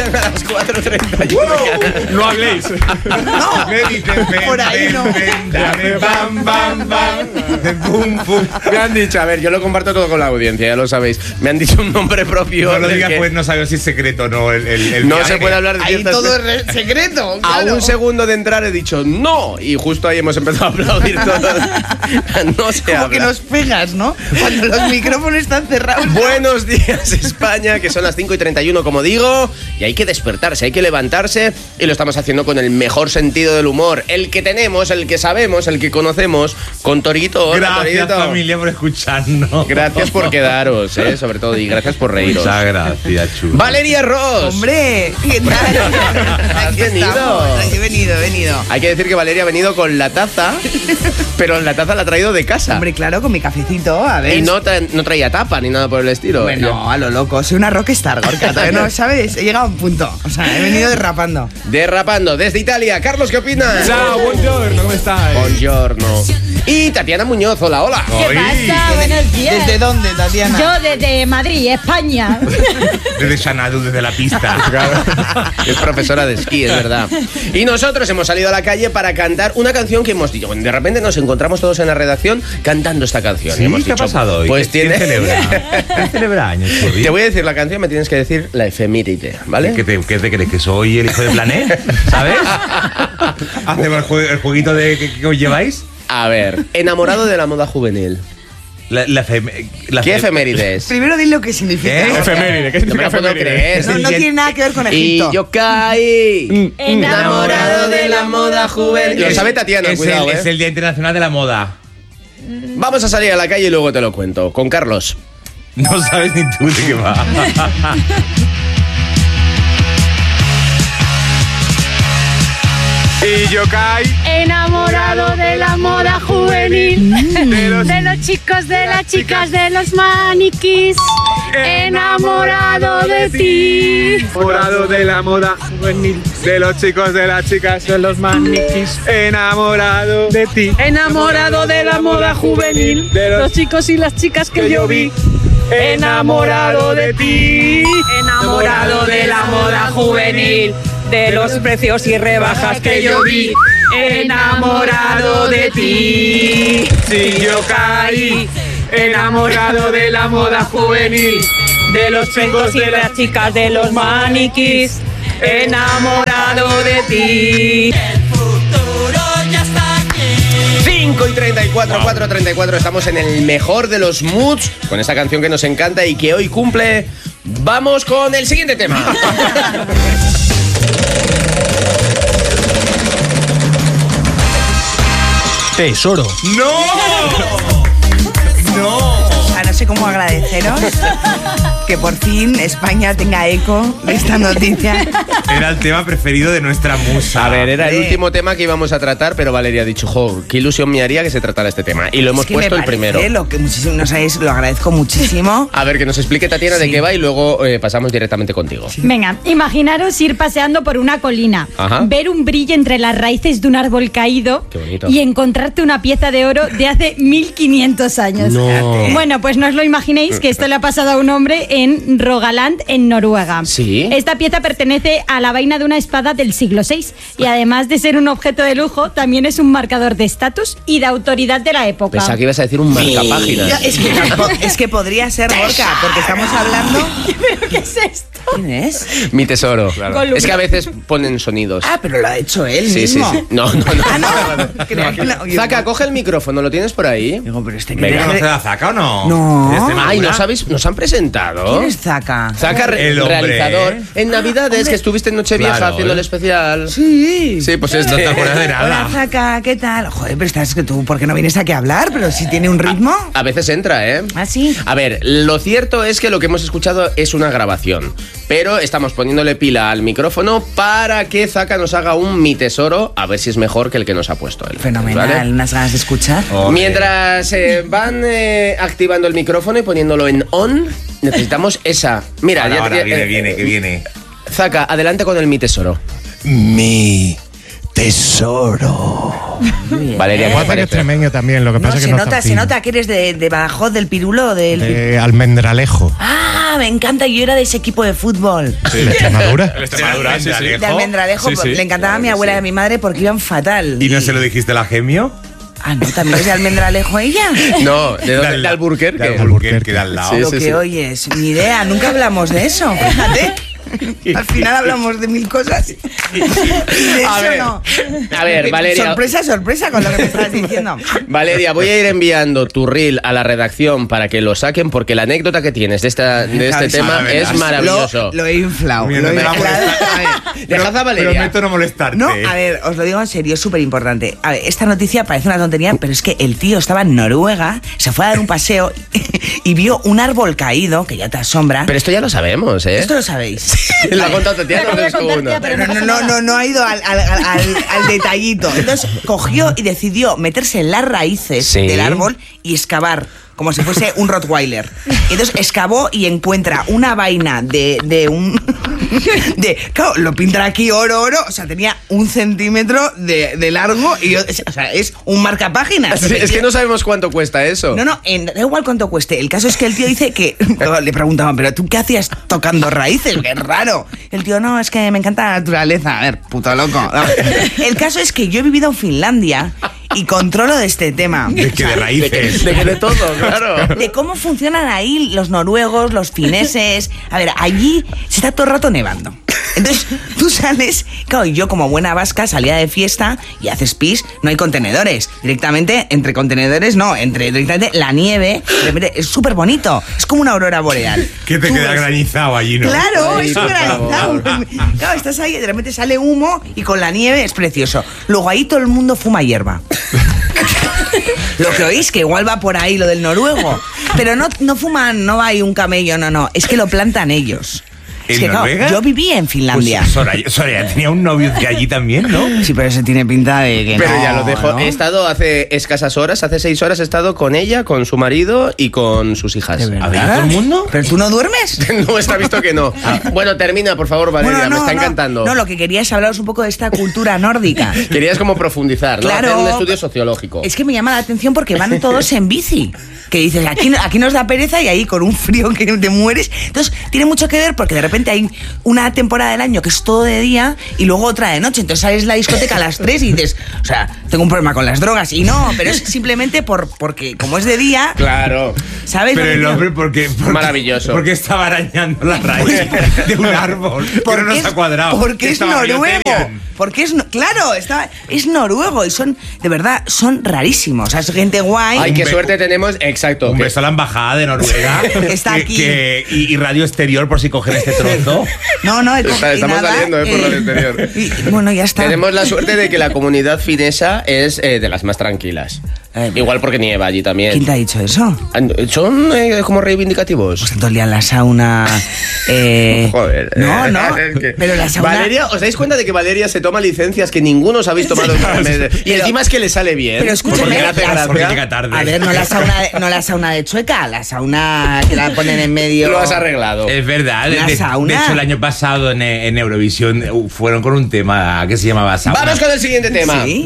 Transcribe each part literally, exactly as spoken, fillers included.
llegan a las cuatro treinta y uno. No habléis. No, me dicen, ven, por ahí ven, no. ven, dame, bam, bam, bam, pum, pum. Me han dicho, a ver, yo lo comparto todo con la audiencia, ya lo sabéis. Me han dicho un nombre propio. No lo del digas, que pues no sabes si es secreto o no. El, el, el no viaje. se puede hablar de Ahí ciertas todo cosas. es re- secreto. A claro. un segundo de entrar he dicho no, y justo ahí hemos empezado a aplaudir todos. No se Como habla. que nos pegas, ¿no? Cuando los micrófonos están cerrados. Buenos días, España, que son las cinco y treinta y uno, como digo, y hay que despertarse, hay que levantarse, y lo estamos haciendo con el mejor sentido del humor, el que tenemos, el que sabemos, el que conocemos, con Torito. Hola, Gracias, Torito. familia, por escucharnos. Gracias por quedaros, eh, sobre todo, y gracias por reíros. Muchas gracias, chulo. Valeria Ross. Hombre, ¿qué tal? Has Aquí venido. estamos. He venido, he venido. Hay que decir que Valeria ha venido con la taza, pero la taza la ha traído de casa. Hombre, claro, con mi cafecito, a ver. Y no, tra- no traía tapa ni nada por el estilo. Bueno, a lo loco, soy una rockstar, Gorka. Todavía no sabes, he llegado a un punto. O sea, he venido derrapando. Derrapando desde Italia. Carlos, ¿qué opinas? Ciao, buongiorno, ¿cómo estás? Buongiorno. Y Tatiana Muñoz, hola, hola. ¿Qué Oy. pasa? Buenos días. ¿Desde dónde, Tatiana? Yo desde Madrid, España. Desde Xanadu, desde la pista. Es profesora de esquí, es verdad. Y nosotros hemos salido a la calle para cantar una canción que hemos dicho. De repente nos encontramos todos en la redacción cantando esta canción. ¿Sí? Y hemos ¿Qué ha dicho, pasado hoy? Pues ¿Quién tiene. celebra? ¿Quién celebra años, Churri? Te voy a decir la canción, me tienes que decir la efeméride, ¿vale? ¿Qué te, qué te crees? ¿Que soy el hijo de Planet? ¿Sabes? ¿Hacemos el, jue- el jueguito de que, que os lleváis? A ver, enamorado de la moda juvenil. La, la, fem- la ¿Qué fem- efeméride es? Primero di lo que significa. ¿Eh? Efeméride, ¿qué No me significa la puedo efeméride? creer. No, no tiene nada que ver con Y Egipto. yo caí enamorado de la moda juvenil. Lo Es- sabe Tatiana, es cuidado, el, ¿eh? es el Día Internacional de la Moda. Vamos a salir a la calle y luego te lo cuento. Con Carlos. No sabes ni tú de qué va. Y yo caí. Enamorado de la moda juvenil. De los- De los chicos, de las chicas, de los maniquís. Enamorado de ti. Enamorado de la moda juvenil, de los chicos, de las chicas, de los maniquís. Enamorado de ti. Enamorado de la moda juvenil. De los- Los chicos y las chicas que yo vi. Enamorado de ti. Enamorado de la moda juvenil. De los precios y rebajas que yo vi. Enamorado de ti. Si yo caí, Enamorado de la moda juvenil. De los chicos y las chicas, de los maniquís. Enamorado de ti. cinco y treinta y cuatro, cuatro y treinta y cuatro. Estamos en el mejor de los moods con esta canción que nos encanta y que hoy cumple. Vamos con el siguiente tema. Tesoro. ¡No! ¡No! O sea, no sé cómo agradeceros que por fin España tenga eco de esta noticia. Era el tema preferido de nuestra musa. A ver, era el Eh. último tema que íbamos a tratar, pero Valeria ha dicho, jo, qué ilusión me haría que se tratara este tema. Y lo hemos Es que puesto me el primero. parece Lo que muchísimo, no sabéis, lo agradezco muchísimo. A ver, que nos explique Tatiana de Sí. qué va y luego eh, pasamos directamente contigo. Venga, imaginaros ir paseando por una colina, Ajá. ver un brillo entre las raíces de un árbol caído Qué bonito. y encontrarte una pieza de oro de hace mil quinientos años. No. Bueno, pues no os lo imaginéis que esto le ha pasado a un hombre en Rogaland, en Noruega. ¿Sí? Esta pieza pertenece a la vaina de una espada del siglo seis y además de ser un objeto de lujo, también es un marcador de estatus y de autoridad de la época. Pensaba que ibas a decir un Ya, marcapáginas. es, que, tampoco- es que podría ser Gorka, porque estamos hablando. ¿Pero qué es esto? ¿Quién es? Mi tesoro. Gollum. Es que a veces ponen sonidos. Ah, pero lo ha hecho él sí, sí, mismo. sí. No, no, no. Ah, no. Creía que lo- Zaca, coge el micrófono, ¿lo tienes por ahí? Digo, pero este que Venga, deje ¿Conoce de- la Zaca o no? No. ¿De Extremadura? Ay, ¿nos, habéis, ¿nos han presentado? ¿Quién es Zaca? Zaca, re- El hombre, realizador. ¿eh? En Navidades, que estuviste en Nochevieja Claro, haciendo ¿eh? el especial. Sí. Sí, pues No este. te acuerdas de Hola, nada. Zaca, ¿qué tal? Joder, pero estás que tú, ¿por qué no vienes aquí a hablar? Pero si tiene un ritmo. A veces entra, ¿eh? ¿Ah, sí? A ver, lo cierto es que lo que hemos escuchado es una grabación, pero estamos poniéndole pila al micrófono para que Zaca nos haga un mi tesoro, a ver si es mejor que el que nos ha puesto él. Fenomenal, ¿vale? unas ganas de escuchar. Hombre. Mientras eh, van eh, activando el micrófono y poniéndolo en on, necesitamos esa. Mira, Ahora, ya ahora, te- viene, eh, viene, que viene. Zaca, adelante con el mi tesoro. Mi tesoro. Muy bien. Valeria, ¿qué te Pasa que es parece? extremeño también, lo que No, pasa es se que no es nota, tan se fino. nota que eres de, de Badajoz, del Pirulo, del... De almendralejo. Ah, Ah, me encanta, yo era de ese equipo de fútbol. Sí, de Extremadura. El Extremadura, sí, sí. De Almendralejo, Sí, sí. le encantaba Claro a mi que abuela sí. y a mi madre porque iban fatal. ¿Y no se lo dijiste a la Gemio? Ah, no, también es de Almendralejo ella. No, ¿de dónde? al- ¿De Alburquerque? De Alburquerque, de al lado. Sí, Lo sí, que sí. oyes, ni idea, nunca hablamos de eso, fíjate. Al final hablamos de mil cosas. Y de A eso ver, no. a ver, Valeria. Sorpresa, sorpresa con lo que me estabas diciendo. Valeria, voy a ir enviando tu reel a la redacción para que lo saquen porque la anécdota que tienes de, esta, de este Sabes, tema ahora es verás. maravilloso. Lo, lo he inflado. Mira, lo he no me va a inflado. molestar. A ver, Dejad a Valeria. Prometo no molestarte. No, a ver, os lo digo en serio, es súper importante. A ver, esta noticia parece una tontería, pero es que el tío estaba en Noruega, se fue a dar un paseo y vio un árbol caído, que ya te asombra. Pero esto ya lo sabemos, ¿eh? Esto lo sabéis. Lo ha contado Tatiana, Lo no voy a es tú contar, uno. tía, pero No, no, no, no, no ha ido al, al- al- al- al detallito. Entonces cogió y decidió meterse en las raíces Sí. del árbol y excavar. Como si fuese un Rottweiler. Entonces excavó y encuentra una vaina de, de un. De, claro, lo pintan aquí oro, oro. O sea, tenía un centímetro de, de largo y. O sea, es un marcapáginas. Sí, es que no sabemos cuánto cuesta eso. No, no, en- da igual cuánto cueste. El caso es que el tío dice que. Le preguntaban, ¿pero tú qué hacías tocando raíces? ¡Qué raro! El tío, no, es que me encanta la naturaleza. A ver, puto loco. No. El caso es que yo he vivido en Finlandia y controlo de este tema. De que de De que, raíces. de que de todo, claro. De cómo funcionan ahí los noruegos, los fineses. A ver, allí se está todo el rato nevando. Entonces, tú sales, claro, y yo como buena vasca salía de fiesta y haces pis, no hay contenedores. Directamente, entre contenedores, no, entre directamente la nieve, de repente, es súper bonito. Es como una aurora boreal. Que te Tú queda ves- granizado allí, ¿no? Claro, Ay, es por granizado. favor. Claro, estás ahí, de repente sale humo y con la nieve es precioso. Luego ahí todo el mundo fuma hierba. Lo que oís, que igual va por ahí lo del noruego. Pero no, no fuman, no hay un camello, no, no. Es que lo plantan ellos. Es ¿En que, claro, Noruega? yo viví en Finlandia. Pues Soraya, Soraya tenía un novio de allí también, ¿no? Sí, pero eso tiene pinta de que Pero no, ya lo dejo. ¿no? He estado hace escasas horas, hace seis horas he estado con ella, con su marido y con sus hijas. ¿De verdad? ¿Había todo el mundo? ¿Pero tú no duermes? No, está visto que no. Bueno, termina, por favor, Valeria, Bueno, no, me está no. encantando. No, lo que quería es hablaros un poco de esta cultura nórdica. Querías como profundizar, ¿no? Claro. Hacer un estudio sociológico. Es que me llama la atención porque van todos en bici. Que dices, aquí, aquí nos da pereza y ahí con un frío que te mueres. Entonces, tiene mucho que ver porque de repente hay una temporada del año que es todo de día y luego otra de noche. Entonces sales a la discoteca a las tres y dices, o sea, tengo un problema con las drogas. Y no, pero es simplemente por, porque como es de día, Claro. ¿sabes? Pero lo que el quiero? hombre, ¿por qué? Por qué- Maravilloso. Porque estaba arañando la raíz de un árbol que no nos es, ha cuadrado. porque es Estaba noruego. Bioterian. Porque es, no- claro, está, es noruego y son, de verdad, son rarísimos. O sea, es gente guay. Ay, Un qué be- suerte tenemos. Exacto. Un que- beso a la embajada de Noruega. Está que- aquí. que- y, y radio exterior por si cogen este trozo. No, no, Está- y estamos nada, saliendo, eh, por radio exterior. y- bueno, ya está. Tenemos la suerte de que la comunidad finesa es eh, de las más tranquilas. Eh, Igual porque nieva allí también. ¿Quién te ha dicho eso? ¿Son eh, como reivindicativos? Pues todo el día en la sauna. Eh, Joder. No, eh, no. es que- Pero la sauna. Valeria, ¿os dais cuenta de que Valeria se toma licencias que ninguno os habéis tomado en un mes? Y Pero- encima es que le sale bien. Pero escúchame, porque le hace las- gracia. Porque llega tarde. A ver, no la sauna de, no la sauna de Chueca, la sauna que la ponen en medio. Lo has arreglado. Es verdad. Una De, de sauna. hecho, el año pasado en, en Eurovisión uh, fueron con un tema que se llamaba sauna. Vamos con el siguiente tema. Sí.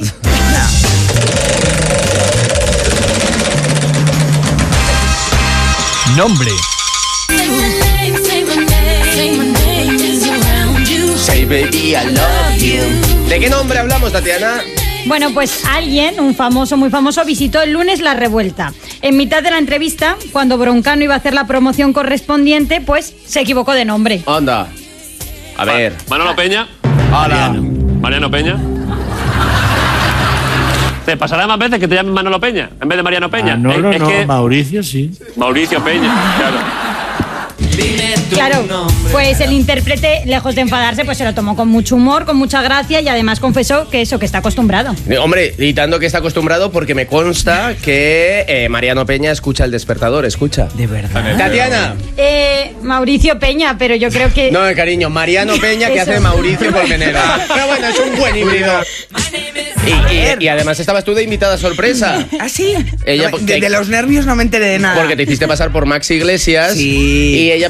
Nombre. Say baby, I love you. ¿De qué nombre hablamos, Tatiana? Bueno, pues alguien, un famoso, muy famoso, visitó el lunes La Revuelta. En mitad de la entrevista, cuando Broncano iba a hacer la promoción correspondiente, pues se equivocó de nombre. Anda. A ver. Manolo Peña. Hola. Mariano Peña. ¿Te pasará más veces que te llamen Manolo Peña en vez de Mariano Peña? No, no, es, es no, que Mauricio sí. Mauricio Peña, claro. Claro, pues el intérprete, lejos de enfadarse, pues se lo tomó con mucho humor, con mucha gracia y además confesó que eso, que está acostumbrado. Eh, Hombre, y tanto que está acostumbrado porque me consta que eh, Mariano Peña escucha el despertador, escucha. De verdad. Tatiana. Eh, Mauricio Peña, pero yo creo que... No, cariño, Mariano Peña que Eso. hace Mauricio Colmenera. Pero bueno, es un buen híbrido. Y, y- y además estabas tú de invitada sorpresa. ¿Ah, sí? Ella- No, de, de los nervios no me enteré de nada. Porque te hiciste pasar por Max Iglesias Sí. y ella pensaba que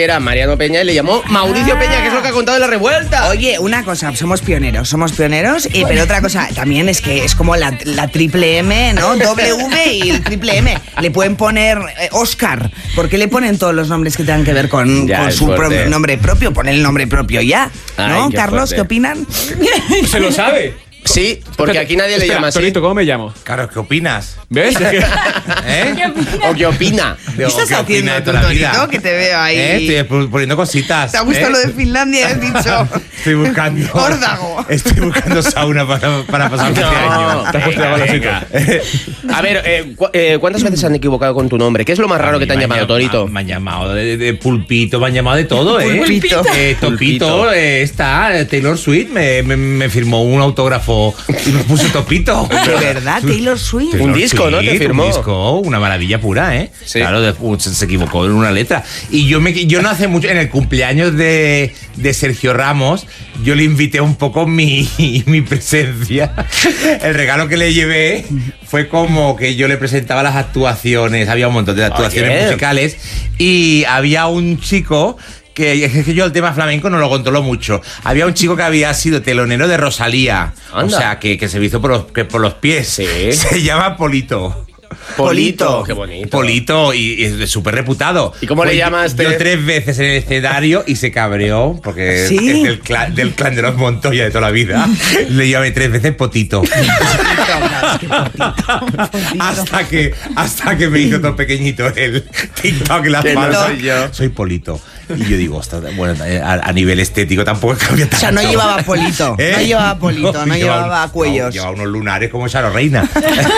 era Mariano Peña y le llamó Mauricio Ah. Peña, que es lo que ha contado en La Revuelta. Oye, una cosa, somos pioneros, somos pioneros, y, pero otra cosa también es que es como la, la triple M, ¿no? W y el triple M. Le pueden poner eh, Oscar. ¿Por qué le ponen todos los nombres que tengan que ver con, Ya, con es su fuerte. propio nombre propio? Pon el nombre propio ya, ¿no? Ay, qué Carlos, fuerte. ¿qué opinan? Se lo sabe. Sí, porque aquí nadie le Espera, llama así. Torito, ¿cómo me llamo? Claro, ¿qué opinas? ¿Ves? Es que- ¿Eh? ¿O qué opina? ¿Qué estás haciendo tú, Torito? Que te veo ahí. ¿Eh? Estoy poniendo cositas. ¿Te ha gustado ¿eh? lo de Finlandia? Has dicho. Estoy buscando. Órdago. Estoy buscando sauna para, para pasar este No. año. Te has puesto Venga, la venga. A ver, eh, cu- eh, ¿cuántas veces se han equivocado con tu nombre? ¿Qué es lo más raro que te han Me llamado, llama- Torito? Me han llamado de, de pulpito, me han llamado de todo, ¿eh? Pulpito. Eh, Pulpito. Topito, eh, está, eh, Taylor Swift me, me, me firmó un autógrafo y me puso Topito. De verdad, Taylor Swift. Un disco, ¿no? Te Swift, firmó. Un disco, una maravilla pura, ¿eh? Sí. Claro, de- uh, se, se equivocó en una letra. Y yo, me, yo no hace mucho, en el cumpleaños de, de Sergio Ramos, yo le invité un poco mi, mi presencia. El regalo que le llevé fue como que yo le presentaba las actuaciones, había un montón de actuaciones Oye. musicales, y había un chico que es que yo el tema flamenco no lo controlo mucho. Había un chico que había sido telonero de Rosalía, Anda. o sea, que, que se hizo por los, que por los pies. Sí. Se llama Polito. Polito. Qué bonito. Polito y, y es súper reputado. ¿Y cómo le Fue llamaste? Yo tres veces en el escenario y se cabreó porque ¿Sí? es del clan, del clan de los Montoya de toda la vida. Le llamé tres veces Potito. hasta que hasta que me hizo todo pequeñito el TikTok en la Que no espalda. soy yo. Soy Polito. Y yo digo, ostras, bueno, a, a nivel estético tampoco cambia tanto. O sea, no llevaba polito, ¿Eh? no llevaba polito, no, llevaba un- cuellos. no, llevaba unos lunares como Charo Reina.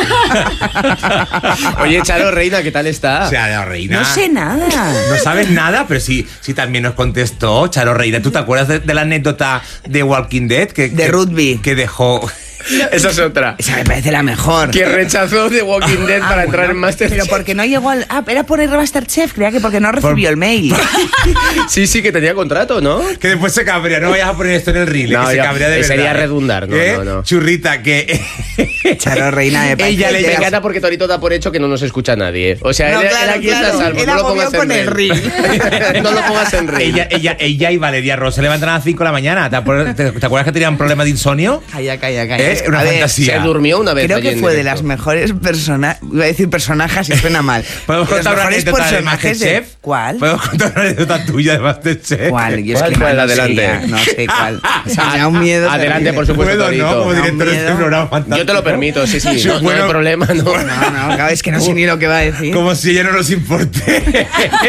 Oye, Charo Reina, ¿qué tal está? Charo Reina. No sé nada. No sabes nada, pero sí, sí también nos contestó Charo Reina. ¿Tú te acuerdas de, de la anécdota de Walking Dead? Que, De que- rugby. Que dejó... Esa es otra. Esa me parece la mejor. Que rechazó de Walking Dead Ah, para entrar bueno, en Masterchef. Pero porque no llegó al. Ah, era por el Masterchef, creía que porque no recibió el mail. Sí, sí, que tenía contrato, ¿no? Que después se cabrea, no vayas a poner esto en el reel, No, que se ya, cabrea de eh, verdad. sería redundar, no, ¿Eh? no, no. Churrita, que... Charo Reina me parece. Ella le Me llega- encanta porque Torito da por hecho que no nos escucha nadie. O sea, No, él, él claro, aquí claro. está a salvo. Él No lo agobió pongas en con el reel. No lo pongas en reel. Ella, ella, ella y Valeria Ross se levantan a las cinco de la mañana. ¿Te acuerdas, te, te acuerdas que tenían problemas de insomnio? Calla, calla, calla. ¿Eh? Una A ver, fantasía. Se durmió una vez. creo allí que en fue de directo. las mejores personas. Iba a decir personajes y suena mal. ¿Podemos De los contar una mejores anécdota de personajes de- Masterchef? ¿Cuál? ¿Podemos contar una anécdota tuya de Masterchef? ¿Cuál? Yo es ¿Cuál, que cuál? no sé Adelante. ya, no sé cuál. O sea, me da un miedo. Adelante, terrible. por supuesto, Puedo, Torito. ¿no? Como Da un director de este miedo. programa fantástico. Yo te lo permito, sí, sí. No, no Bueno, hay problema, no. No, no, claro, es que no sé ni lo que va a decir. Como si ella no nos importe.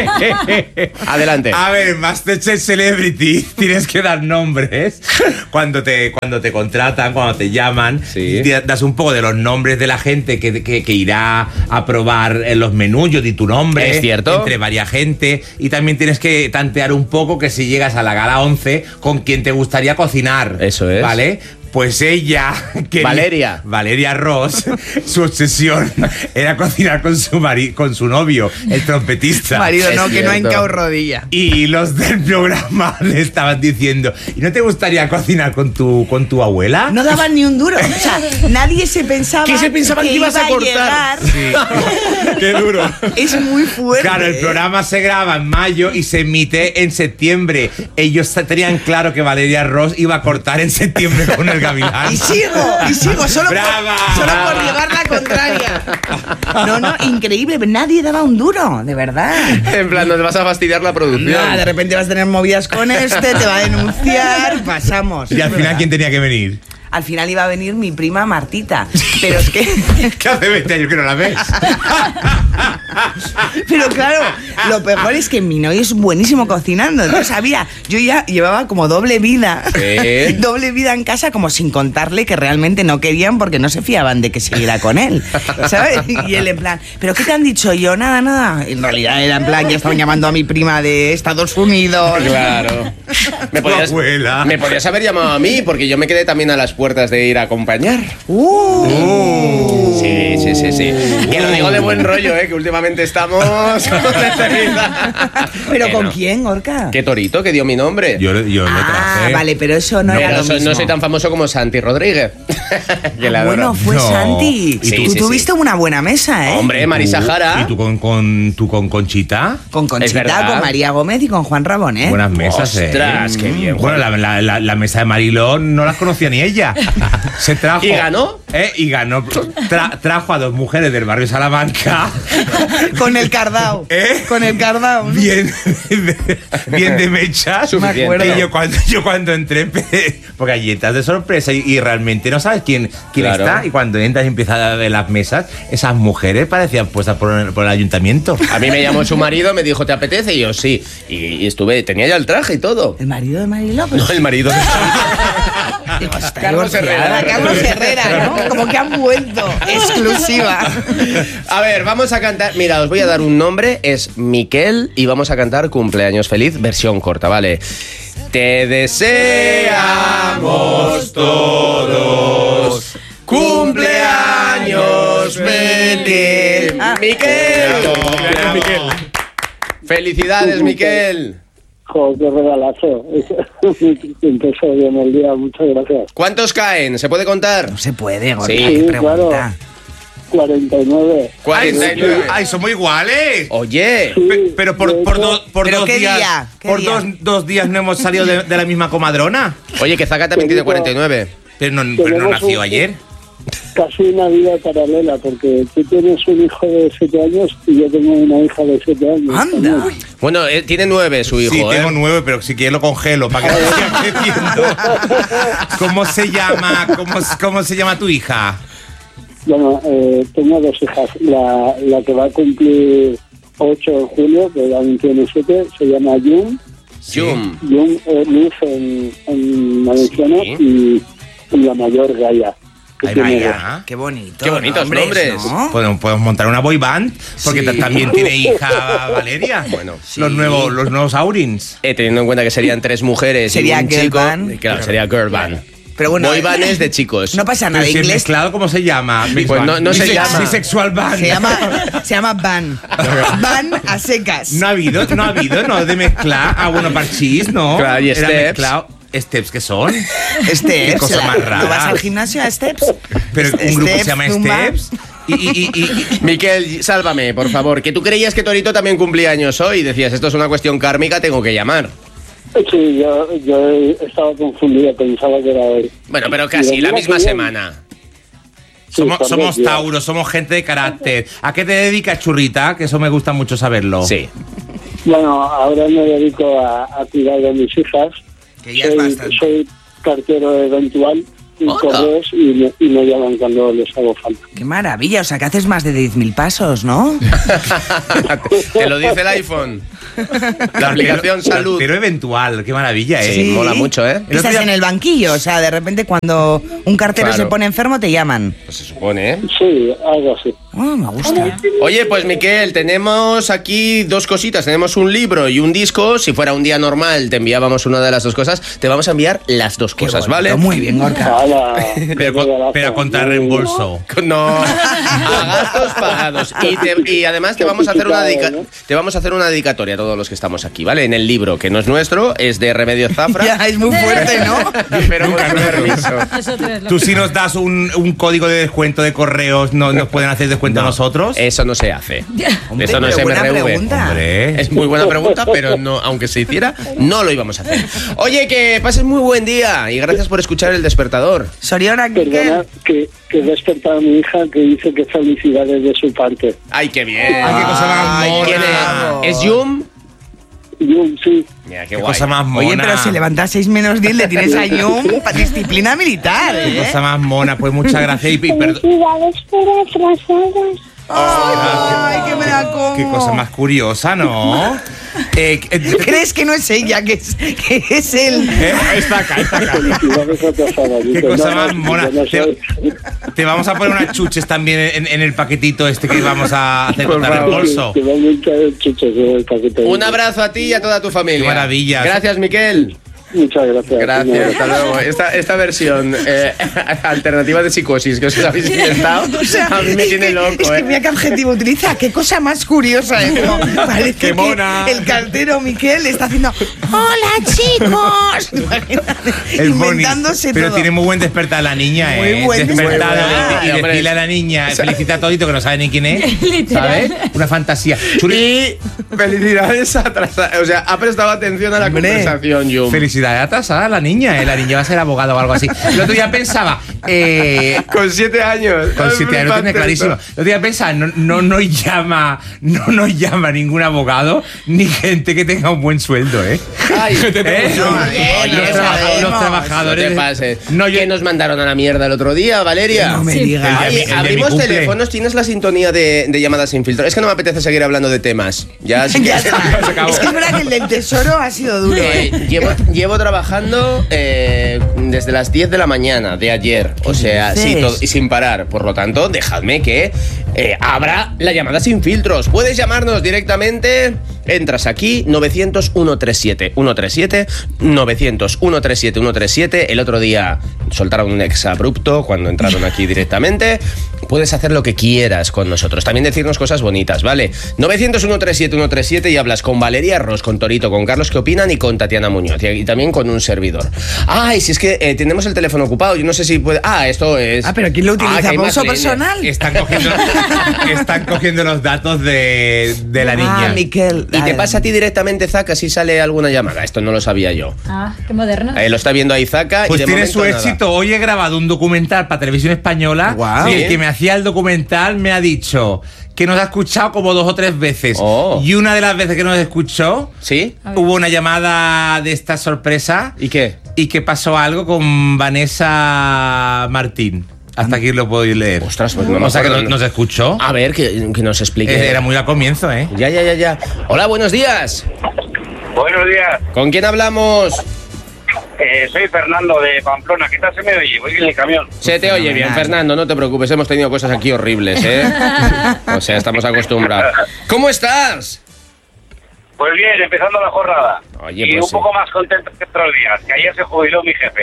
Adelante. A ver, Masterchef Celebrity, tienes que dar nombres cuando te, cuando te contratan, cuando te llaman. Sí. Te das un poco de los nombres de la gente que, que, que irá a probar en los menús. Yo di tu nombre. ¿Es cierto? Entre varias gente. Y también tienes que tantear un poco que si llegas a la gala once, con quién te gustaría cocinar. Eso es. ¿Vale? Pues ella, quería- Valeria. Valeria Ross, su obsesión era cocinar con su mari- con su novio, el trompetista. Marido, Es no, que no ha cierto. hincado rodilla. Y los del programa le estaban diciendo, ¿y no te gustaría cocinar con tu, con tu abuela? No daban ni un duro. O sea, nadie se pensaba. ¿Qué se pensaban que ibas a cortar? llegar. Qué duro. Es muy fuerte. Claro, el programa se graba en mayo y se emite en septiembre. Ellos tenían claro que Valeria Ross iba a cortar en septiembre con el gavilán. Y sigo, y sigo, solo, ¡Brava! por, solo ¡Brava! por llevar la contraria. No, no, increíble. Nadie daba un duro, de verdad. En plan, nos vas a fastidiar la producción. Nada, de repente vas a tener movidas con este, te va a denunciar, pasamos. Y al Es final, verdad. ¿quién tenía que venir? Al final iba a venir mi prima Martita. Pero es que. Que hace veinte años que no la ves. Pero claro, lo peor es que mi novio es buenísimo cocinando. Entonces sabía, yo ya llevaba como doble vida. ¿Eh? Doble vida en casa, como sin contarle que realmente no querían porque no se fiaban de que siguiera con él. ¿Sabes? Y él en plan, ¿pero qué te han dicho? Yo, nada, nada. En realidad era en plan, ya estaban llamando a mi prima de Estados Unidos. Claro. Me Tu podías, abuela. me podías haber llamado a mí, porque yo me quedé también a las puertas de ir a acompañar. Uh, Sí, sí, sí, sí. Que lo digo de buen rollo, ¿eh? Que últimamente estamos con necesidad. ¿Pero Que con no. quién, Orca? ¿Qué torito que dio mi nombre? Yo, yo lo Ah, traje. vale, pero eso no, No, era no lo soy, mismo. no soy tan famoso como Santi Rodríguez. Que la Bueno, adoro. fue No. Santi. Sí, tú sí, tuviste sí. una buena mesa, ¿eh? Hombre, Marisa Jara. ¿Y tú con, con, tú con Conchita? Con Es Conchita, verdad. con María Gómez y con Juan Ramón, ¿eh? Buenas mesas, ¿eh? Ostras, qué bien, Bueno, la, la, la, la mesa de Mariló no las conocía ni ella. Se trajo. ¿Y ganó? ¿Eh? Y ganó. Tra- trajo a dos mujeres del barrio Salamanca. Con el cardao. ¿Eh? Con el cardao. ¿no? Bien, bien de mechas. Suficiente. Me acuerdo. Y yo cuando, yo cuando entré, empe- porque allí estás de sorpresa y, y realmente no sabes quién, quién Claro. está. Y cuando entras y empiezas a ver las mesas, esas mujeres parecían puestas por, el- por el ayuntamiento. A mí me llamó su marido, me dijo, ¿te apetece? Y yo, sí. Y, y estuve, tenía ya el traje y todo. El marido de Mariló, pues. No, el marido. Digo, está Carlos divorciada, Herrera. Carlos Herrera, ¿no? Como que han vuelto. Exclusiva. A ver, vamos a cantar. Mira, os voy a dar un nombre. Es Miquel y vamos a cantar Cumpleaños Feliz, versión corta, ¿vale? Te deseamos todos cumpleaños feliz. Ah. Miquel. Felicidades, Miquel. Joder, qué regalazo. Empezó bien el día, muchas gracias. ¿Cuántos caen? ¿Se puede contar? No se puede, Gorka, Sí, qué claro. pregunta. cuarenta y nueve. cuarenta y nueve. ¡Ay, somos iguales! Oye. Sí, Pe- Pero por, de por, hecho, do- por ¿Pero dos qué días. día? ¿Qué Por día? Dos, dos días no hemos salido de, de la misma comadrona. Oye, que Zaca también tiene cuarenta y nueve. Pero no, pero no Tenemos nació un- ayer. Casi una vida paralela, porque tú tienes un hijo de siete años y yo tengo una hija de siete años. Anda. también. Bueno, eh, tiene nueve su hijo, Sí, ¿eh? tengo nueve, pero si quieres lo congelo para que no siga creciendo. ¿Cómo se llama? ¿Cómo, cómo se llama tu hija? Bueno, eh, tengo dos hijas. La, la que va a cumplir ocho en julio, que aún tiene siete, se llama Jun. Jum. Jun eh, Luz en, en valenciano Sí. y, y la mayor Gaia. que Ay, tiene dos. vaya. Qué bonito. Qué bonitos nombres, nombres. ¿no? Podemos, podemos montar una boy band, porque Sí. ta- también tiene hija Valeria. Bueno, los nuevos, los nuevos Aurins. Eh, teniendo en cuenta que serían tres mujeres Sería y un girl chico. band. eh, Claro, sería girl band. Pero bueno, Boy band eh, es de chicos. No pasa nada. Pero si es Inglés mezclado, ¿cómo se llama? Mix Pues band. no- no se Bise- llama. Bisexual band. se llama, se llama van. Van a secas. No ha habido, no ha habido, no, de mezclar. Ah, bueno, parchís, ¿no. Claro, y Era steps. mezclado. ¿Steps qué son? Steps. Qué cosa la- más rara. ¿No vas al gimnasio a Steps? Pero un grupo que se llama Zumba. Steps. Y, y, y, y- y- Miquel, sálvame, por favor. Que tú creías que Torito también cumplía años hoy. Decías, esto es una cuestión kármica, tengo que llamar. Sí, yo, yo estaba confundido, pensaba que era hoy. Bueno, pero Y casi, el la día misma que viene- semana. Sí, somos, por somos dos días. Tauros, somos gente de carácter. ¿A qué te dedicas, churrita? Que eso me gusta mucho saberlo. Sí. Bueno, ahora me dedico a, a cuidar de mis hijas. Que ya es soy, bastante. soy cartero eventual y Hola. correos y me, y me llaman cuando les hago falta. Qué maravilla. O sea, que haces más de diez mil pasos, ¿no? Te lo dice el iPhone. La aplicación Salud. Pero eventual, qué maravilla, ¿eh? Sí, mola mucho, ¿eh? Y estás en el banquillo. O sea, de repente cuando un cartero Claro. se pone enfermo te llaman. Pues se supone, ¿eh? Sí, algo así. Oh, me gusta. Oye, pues Miquel, tenemos aquí dos cositas. Tenemos un libro y un disco. Si fuera un día normal, te enviábamos una de las dos cosas. Te vamos a enviar las dos Qué cosas, bonito. ¿vale? Muy bien, Gorka. Hala, Pero, con- pero contra reembolso. No, a gastos pagados. Y, te- y además te vamos a hacer una dedica- te vamos a hacer una dedicatoria a todos los que estamos aquí, ¿vale? En el libro, que no es nuestro, es de Remedios Zafra. Ya, es muy fuerte, ¿no? Pero con permiso. Tú si nos das un, un código de descuento de correos, ¿no, ¿nos pueden hacer descuento a nosotros? Eso no se hace. Hombre, Eso no pero es buena M R V. pregunta. Hombre. Es muy buena pregunta, pero no, aunque se hiciera, no lo íbamos a hacer. Oye, que pases muy buen día y gracias por escuchar El Despertador. Soriona, Perdona ¿qué? que, que he despertado a mi hija que dice que felicidades de su parte. Ay, qué bien. Ay, qué cosa más Ay, mona. ¿quién es? ¿Es Yum? Y yo, sí, Mira, qué, Qué guay. cosa más mona. Oye, pero si levanta seis menos diez le tienes a Jung para disciplina militar, Qué ¿eh? cosa más mona. Pues muchas gracias y, y perdón. Felicidades por atrasadas. Ay, que me la como. Qué cosa más curiosa, ¿no? Eh, eh, ¿Crees que no es ella, que es, que es él? eh, está acá, está acá. felicidades atrasadas. Qué Dice, cosa no, más no, mona. yo no soy. Te, te vamos a poner unas chuches también en, en el paquetito este que vamos a hacer Por contra el favor. bolso. Que me han echado chuches en el paquete. Un abrazo a ti y a toda tu familia. Qué maravilla. Gracias, Miquel. Muchas gracias. Gracias, hasta luego. Esta, esta versión eh, alternativa de psicosis que os habéis inventado, O sea, a mí me es tiene que- loco. Es que eh. mira qué adjetivo utiliza, qué cosa más curiosa. ¿eh? Como parece Qué que mona. el cartero Miquel está haciendo ¡Hola, chicos! Imagínate, Es bonito, inventándose pero todo. tiene muy buen despertar la niña, Muy ¿eh? buen Despertar despertar. y, y Hombre. decirle a la niña, felicita a todito que no sabe ni quién es, ¿sabes? Una fantasía. Chuli, Y felicidades atrasadas. O sea, ha prestado atención a la Hombre. conversación, Yum. felicidades atrasada a la niña, ¿eh? La niña va a ser abogada o algo así. El otro día pensaba, eh, Con siete años. con Es siete años lo tiene flipante clarísimo. esto. El otro día pensaba, no, no nos llama, no nos llama ningún abogado ni gente que tenga un buen sueldo, ¿eh? Ay, ¿Eh? No, Los bien, traba- lo sabemos. los No trabajadores. te pases. No, yo- ¿Qué nos mandaron a la mierda el otro día, Valeria? No me Sí. digas. El de mi- Oye, el de mi abrimos cumple. teléfonos, tienes la sintonía de, de llamadas sin filtro. Es que no me apetece seguir hablando de temas. Ya, sí que- Ya está. se acabó. Es que es verdad que el del tesoro ha sido duro. Eh, ¿eh? llevo, llevo trabajando eh, desde las diez de la mañana de ayer. O sea, sí, dices? todo- y sin parar. Por lo tanto, dejadme que eh, abra la llamada sin filtros. Puedes llamarnos directamente. Entras aquí, novecientos, ciento treinta y siete, ciento treinta y siete, novecientos, ciento treinta y siete, ciento treinta y siete. El otro día soltaron un ex abrupto cuando entraron aquí directamente. Puedes hacer lo que quieras con nosotros. También decirnos cosas bonitas, ¿vale? novecientos, ciento treinta y siete, ciento treinta y siete y hablas con Valeria Ross, con Torito, con Carlos que opinan y con Tatiana Muñoz. Y, y también con un servidor. Ay, si es que eh, tenemos el teléfono ocupado. Yo no sé si puede... Ah, esto es... Ah, pero ¿quién lo utiliza? Ah, que hay ¿Para más uso líneas. personal? Están cogiendo, están cogiendo los datos de, de la niña. Ah, Miquel. Y te Ah, pasa a ti directamente, Zaka, si sale alguna llamada. Esto no lo sabía yo. Ah, qué moderno. Eh, lo está viendo ahí Zaka. Pues y de tiene momento su nada. éxito. Hoy he grabado un documental para Televisión Española Guau. y el Sí. que me hacía el documental me ha dicho que nos ha escuchado como dos o tres veces. Oh. Y una de las veces que nos escuchó, ¿Sí? hubo una llamada de esta sorpresa ¿Y qué? y que pasó algo con Vanessa Martín. Hasta aquí lo podéis leer. Ostras, pues no me O sea que acuerdo. nos, nos escuchó. A ver, que, que nos explique. Eh, Era muy al comienzo, ¿eh? Ya, ya, ya, ya. Hola, buenos días. Buenos días, ¿Con quién hablamos? eh, soy Fernando de Pamplona. ¿Qué tal se me oye? Voy en el camión. Se te oye bien, Fernando, no te preocupes. Hemos tenido cosas aquí horribles, ¿eh? O sea, estamos acostumbrados. ¿Cómo estás? Pues bien, empezando la jornada. Oye, y pues un sí. poco más contento que otros días, que ayer se jubiló mi jefe.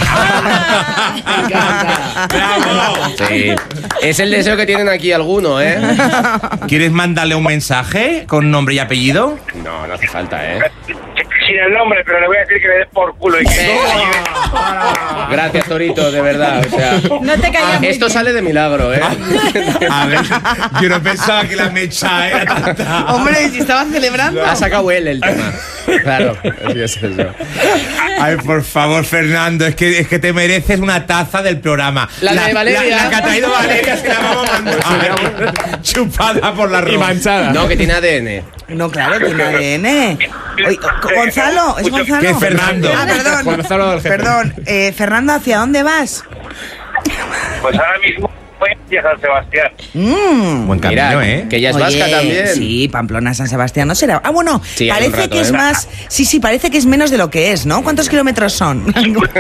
Sí. Es el deseo que tienen aquí alguno, ¿eh? ¿Quieres mandarle un mensaje con nombre y apellido? No, no hace falta, ¿eh? Sin el nombre, pero le voy a decir que le dé por culo y que Gracias, Torito, de verdad. O sea, No te callas muy esto bien. sale de milagro, ¿eh? A ver, yo no pensaba que la mecha era tanta. Hombre, si estaban celebrando. Ha sacado él el tema. Claro, es eso. Ay, por favor, Fernando, es que, es que te mereces una taza del programa. La de Valeria. La, la que ha traído Valeria se la vamos a mandar. Chupada por la ropa. Y manchada. No, que tiene A D N. No, claro, tiene A D N. Oye, Gonzalo, ¿es Gonzalo? ¿Qué es Fernando? Ah, perdón. Gonzalo del jefe. Perdón, eh, Fernando, ¿hacia dónde vas? pues ahora mismo voy a San Sebastián. Mm. Buen camino, Mira, ¿eh? que ella es Oye, vasca también. Sí, Pamplona, San Sebastián, no será. Ah, bueno, Sí, hay un parece rato, que es ¿eh? más. Sí, sí, parece que es menos de lo que es, ¿no? ¿Cuántos kilómetros son?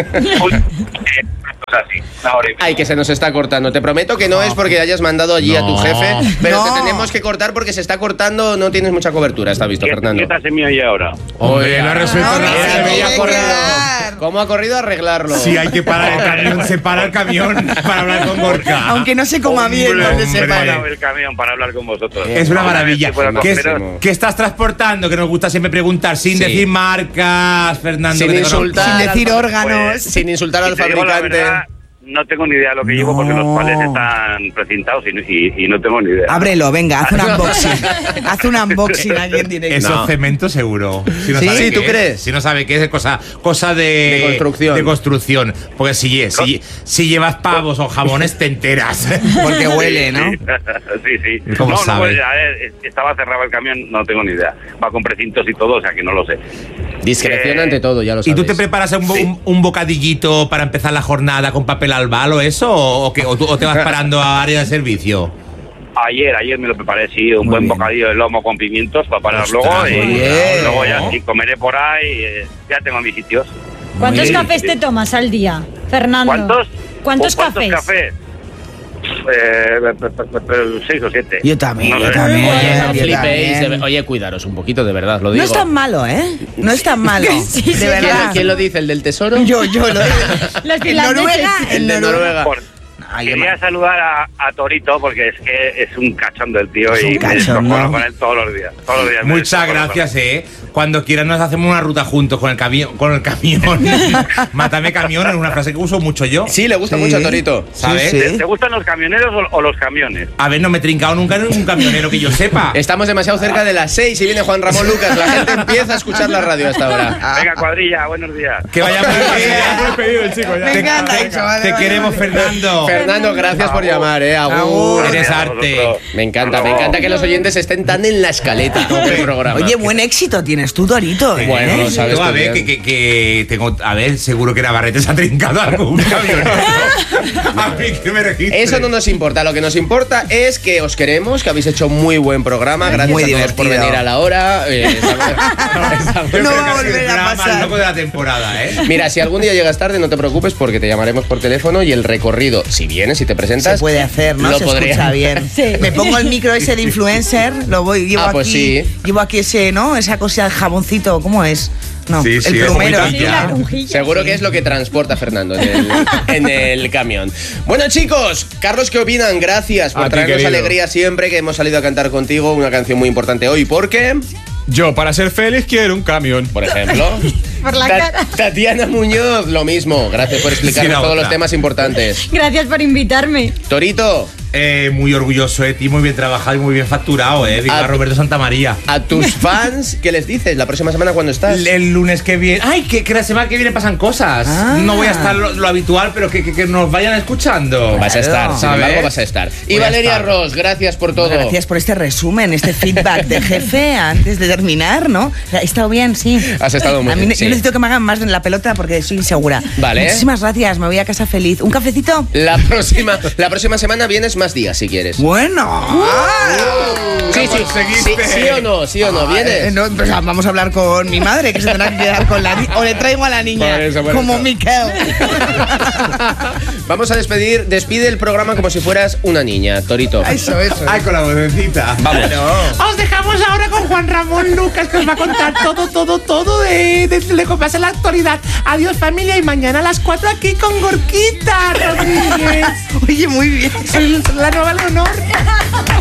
Pues así, una hora y media. Ay, que se nos está cortando. Te prometo que no es porque hayas mandado allí a tu No. jefe, pero No. te tenemos que cortar porque se está cortando, no tienes mucha cobertura, está visto, ¿Qué, Fernando. ¿Qué tal se me oye ahora? Hombre, lo ha resuelto No, nada. no, Mira, no, cómo no, ha no, corrido. no. ¿Cómo ha corrido a arreglarlo? Si hay que parar el camión, se para el camión para hablar con Gorka. Aunque no se coma bien Hombre, donde se hombre. He para. parado el camión para hablar con vosotros. Es una Ahora maravilla. estoy fuera ¿Qué, es- costeros. qué estás transportando? Que nos gusta siempre preguntar, sin Sí. decir marcas, Fernando. Sin que te conozco. insultar. Sin decir al- órganos. Pues, Sin insultar al si te digo la fabricante. verdad, no tengo ni idea de lo que llevo porque No. los palés están precintados y, y- y no tengo ni idea. Ábrelo, venga, haz un unboxing. Haz un unboxing aquí en directo. Eso No. es cemento seguro. Si no ¿Sí? sabe Sí, qué ¿tú es. crees? Si no sabe qué es, es cosa, cosa de, De construcción. De construcción. Porque si, si, si llevas pavos o jamones, te enteras. Porque huele, ¿no? Sí, sí. ¿Cómo no, no, sabe? pues, a ver, estaba cerrado el camión, no tengo ni idea. Va con precintos y todo, o sea que no lo sé. Discreción Eh, ante todo, ya lo ¿Y sabes. tú te preparas un, bo- un, un bocadillito para empezar la jornada con papel albal o eso? ¿O, o, qué? ¿O, tú- o te vas parando a área de servicio? Ayer, ayer me lo preparé, sí, un Muy buen bien. bocadillo de lomo con pimientos para parar Ostras, luego. muy Y bien. luego ya sí, comeré por ahí, eh, ya tengo mis sitios. ¿Cuántos Muy bien. cafés te tomas al día, Fernando? ¿Cuántos? ¿Cuántos ¿O ¿Cuántos cafés? cafés? eh, seis o siete. Yo también, No yo sé. también. Oye, no yo flipéis, también. de- oye, cuidaros un poquito, de verdad, lo No digo. es tan malo, ¿eh? No es tan malo. Sí, sí, de sí. verdad. ¿Quién, quién lo dice? ¿El del tesoro? Yo, yo, lo Los En finlandeses. Noruega, El en de Noruega. Por- Ay, Quería saludar a, a Torito porque es que es un cachondo el tío Es un y me cachondo. descojono con él todos los días. Todos los días me Muchas descojono con gracias, eh. Cuando quieras nos hacemos una ruta juntos con el camión. Con el camión. Mátame camión, es una frase que uso mucho yo. Sí, le gusta Sí. mucho a Torito. ¿Sabes? Sí, él. sí. ¿Te gustan los camioneros o, o los camiones? A ver, no me he trincado nunca en un camionero que yo sepa. Estamos demasiado cerca de las seis y viene Juan Ramón Lucas. La gente empieza a escuchar la radio hasta ahora. Venga, cuadrilla, buenos días. Que vaya muy bien. Muy pedido el chico, ya. Me encanta Te- eso, vale, Te vale, queremos, vale. Fernando. Fernando, gracias por llamar, eh. Agur. Agur. Eres Gracias a arte. vosotros. Me encanta, Hasta me luego. encanta que los oyentes estén tan en la escaleta del programa. Oye, buen éxito tienes tú, Torito. ¿eh? Bueno, lo sabes Tú, a tú ver, bien. que, que, que tengo. A ver, seguro que Navarrete se ha trincado algún camionero. A mí que me registre. Eso no nos importa, lo que nos importa es que os queremos, que habéis hecho muy buen programa, gracias Muy a todos por divertido. venir a la hora. eh, estamos- estamos- Yo No creo va a que ha sido volver el a programa más pasar. loco de la temporada, ¿eh? Mira, si algún día llegas tarde, no te preocupes porque te llamaremos por teléfono y el recorrido, si vienes, si te presentas, Se puede hacer, ¿no? lo Se podría- escucha bien. Sí. Me pongo el micro ese de influencer, lo voy, llevo Ah, pues aquí, sí. llevo aquí ese, ¿no? Esa cosa del jaboncito, ¿cómo es? No, Sí, sí, el es plumero. muy Sí, la Ya. lonjilla. Seguro que es lo que transporta Fernando en el, en el camión. Bueno, chicos, Carlos, ¿qué opinan? Gracias por A ti, traernos querido. alegría siempre que hemos salido a cantar contigo una canción muy importante hoy. Porque, Yo, para ser feliz, quiero un camión. por ejemplo, Por la Ta- cara. Tatiana Muñoz, lo mismo. Gracias por explicarnos Sí, la todos los otra. temas importantes. Gracias por invitarme. Torito, Eh, muy orgulloso de ti, muy bien trabajado y muy bien facturado, ¿eh? Viva Ah. Roberto Santamaría. a tus fans, ¿qué les dices la próxima semana cuando estás? El, el lunes que viene. ¡Ay! Que, que la semana que viene pasan cosas. Ah. No voy a estar lo, lo habitual, pero que, que, que nos vayan escuchando. Vas a estar, sin ¿sabes? embargo, vas a estar. Y Voy a Valeria estar. Ross, gracias por todo. Gracias por este resumen, este feedback de jefe antes de terminar, ¿no? ¿He estado bien? Sí. Has estado muy a mí bien, ne- sí. Yo necesito que me hagan más en la pelota porque soy insegura. Vale. Muchísimas gracias, me voy a casa feliz. ¿Un cafecito? La próxima, la próxima semana vienes más días si quieres. Bueno. Sí, sí, sí, conseguiste. sí o no, sí o no, vienes. Eh, no, pues, vamos a hablar con mi madre, que se tendrá que quedar con la niña. O le traigo a la niña, Por eso, por como eso. Miquel. Vamos a despedir, despide el programa como si fueras una niña, Torito. Eso, eso. ¡Ay, con la vocecita! Vamos. Os dejamos ahora con Juan Ramón Lucas, que os va a contar todo, todo, todo de, de, de lo que pasa en la actualidad. Adiós, familia, y mañana a las cuatro aquí con Gorquita Rodríguez. Oye, muy bien. Soy la nueva Leonor.